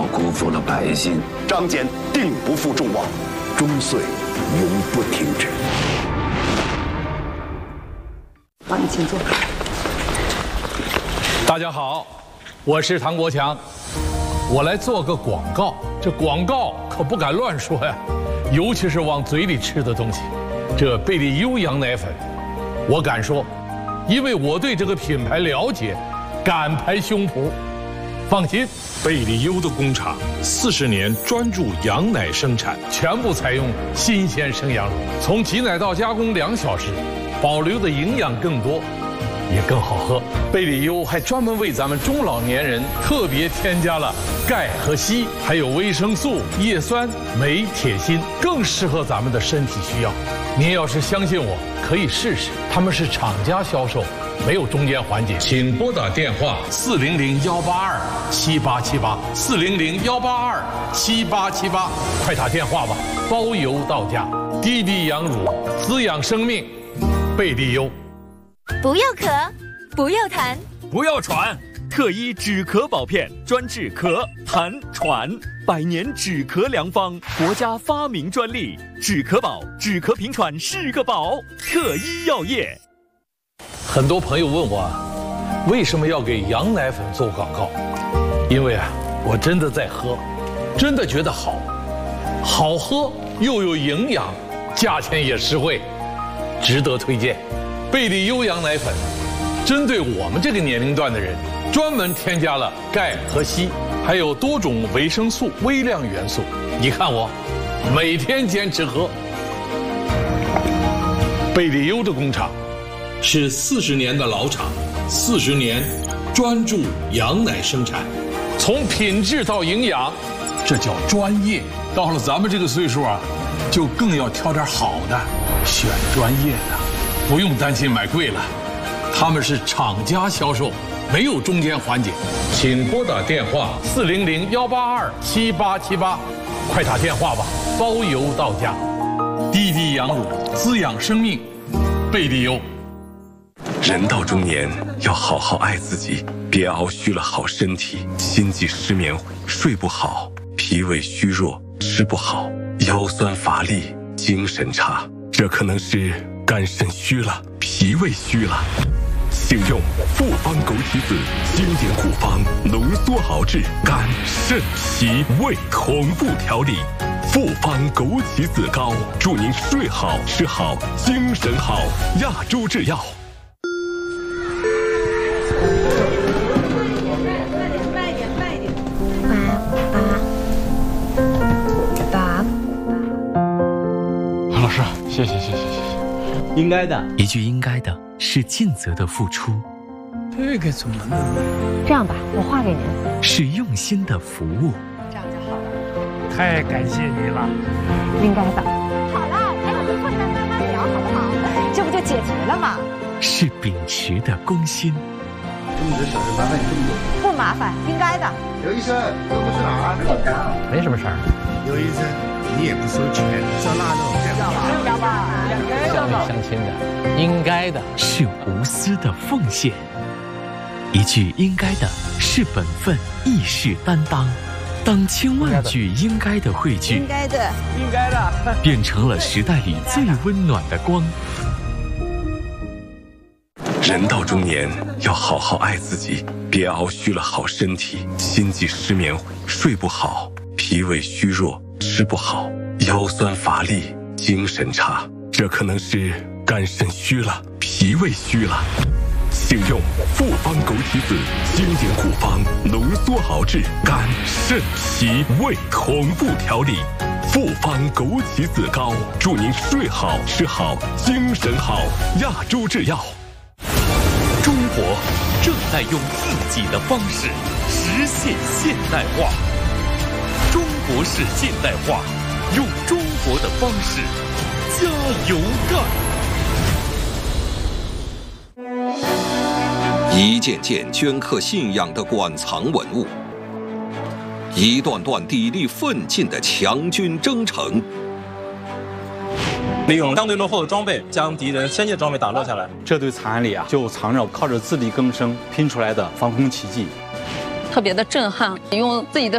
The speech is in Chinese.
要辜负了百姓。 张俭定不负众望， 终岁永不停止。 帮你请坐。 大家好，我是唐国强，我来做个广告。这广告可不敢乱说呀，尤其是往嘴里吃的东西。这贝利优羊奶粉，我敢说，因为我对这个品牌了解，敢拍胸脯。放心， 贝利优的工厂40年专注羊奶生产， 全部采用新鲜生羊乳，从挤奶到加工2小时，保留的营养更多，也更好喝。贝利优还专门为咱们中老年人特别添加了钙和硒，还有维生素、叶酸、镁、铁、锌，更适合咱们的身体需要。您要是相信我，可以试试。他们是厂家销售，没有中间环节。请拨打电话400-182-7878，400-182-7878，快打电话吧，包邮到家。滴滴羊乳滋养生命，贝利优。 不要咳，不要痰， 不要喘，特医止咳宝片专治咳、痰、喘，100年止咳良方，国家发明专利，止咳宝，止咳平喘是个宝，特医药业。 很多朋友问我，为什么要给羊奶粉做广告？因为我真的在喝，真的觉得好喝又有营养，价钱也实惠，值得推荐。贝利优羊奶粉针对我们这个年龄段的人，专门添加了钙和硒，还有多种维生素、微量元素。你看我每天坚持喝。贝利优的工厂是40年的老厂，40年专注羊奶生产，从品质到营养，这叫专业。到了咱们这个岁数就更要挑点好的，选专业的，不用担心买贵了。他们是厂家销售，没有中间环节。请拨打电话400-182-7878，快打电话吧，包邮到家。滴滴羊乳滋养生命，贝利优。 人到中年要好好爱自己，别熬虚了好身体，心悸失眠，睡不好，脾胃虚弱，吃不好，腰酸乏力，精神差，这可能是肝肾虚了，脾胃虚了。请用复方枸杞子经典护方，浓缩熬制肝肾脾胃同步调理。复方枸杞子膏，祝您睡好吃好精神好。亚洲制药。 慢一点。 老师，谢谢。 应该的， 一句应该的是尽责的付出， 这个怎么弄？ 这样吧，我画给您。 是用心的服务。 这样就好了。 太感谢你了， 应该的。好了，还有个困难慢慢聊，好不好？这不就解决了吗？ 是秉持的公心。 这么多小事麻烦你这么多， 不麻烦，应该的。 刘医生，这不是哪儿？ 没什么事儿。 刘医生，你也不收钱，烧腊肉还不要吧， 乡里乡亲的，应该的。 是无私的奉献。一句应该的是本分，亦是担当。当千万句应该的汇聚， 应该的， 变成了时代里最温暖的光。 人到中年要好好爱自己，别熬虚了好身体，心悸失眠，睡不好，脾胃虚弱，吃不好，腰酸乏力，精神差，这可能是肝肾虚了，脾胃虚了。请用复方枸杞子经典护方，浓缩熬制肝肾脾胃同步调理。复方枸杞子膏，祝您睡好吃好精神好。亚洲制药。 中国正在用自己的方式实现现代化，中国式现代化，用中国的方式加油干。 一件件镌刻信仰的馆藏文物，一段段砥砺奋进的强军征程。 利用相对落后的装备，将敌人先进装备打落下来。 这堆惨案里就藏着靠着自力更生拼出来的防空奇迹， 特别的震撼，用自己的